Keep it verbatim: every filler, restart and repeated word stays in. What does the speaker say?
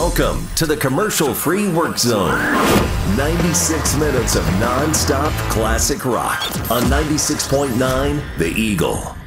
Welcome to the commercial-free work zone. ninety-six minutes of non-stop classic rock on ninety-six point nine The Eagle.